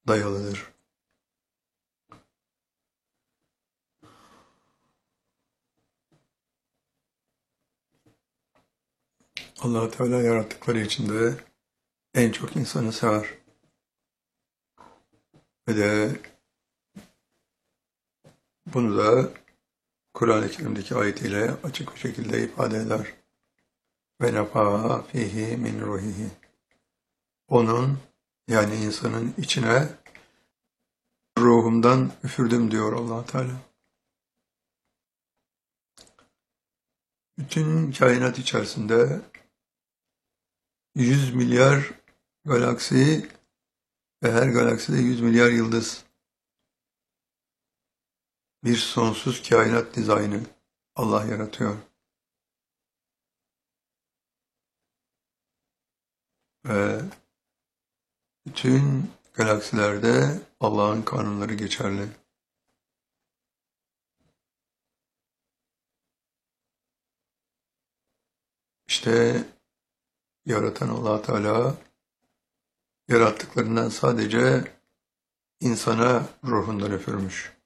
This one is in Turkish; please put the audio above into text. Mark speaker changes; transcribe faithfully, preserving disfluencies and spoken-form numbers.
Speaker 1: dayalıdır. Allah Teala yarattıkları içinde en çok insanı sever. Ve de bunu da Kur'an-ı Kerim'deki ayetiyle açık bir şekilde ifade eder. Ve nefâ fihi min ruhihi. Onun, yani insanın içine ruhumdan üfürdüm diyor Allah Teala. Bütün kainat içerisinde yüz milyar galaksi ve her galakside yüz milyar yıldız. Bir sonsuz kainat dizaynı Allah yaratıyor. Ve bütün galaksilerde Allah'ın kanunları geçerli. İşte yaratan Allah Teala yarattıklarından sadece insana ruhundan üfürmüş.